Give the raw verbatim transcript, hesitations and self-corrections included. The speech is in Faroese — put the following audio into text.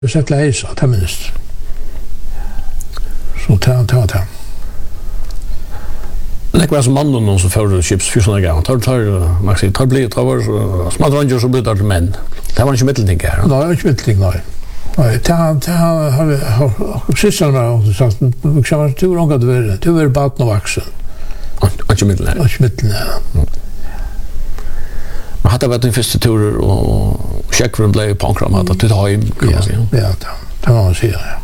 Du sett leis at han minst. Så ta ta ta. Det var som mannen någon som förde chips för såna gånger. Tar tar Maxi tar blir tar var smart ranger så blir det män. Det var inte mittelting här. Nej, inte mittelting nej. Nej, ta ta har vi har sysslar med och sagt vi ska vara tur långt att vara. Du är bara nå vuxen. Inte mitteln. Inte mitteln. Men hade varit en första tur och checkrum blev på ankram att det har ju kan man säga. Ja, det kan man säga.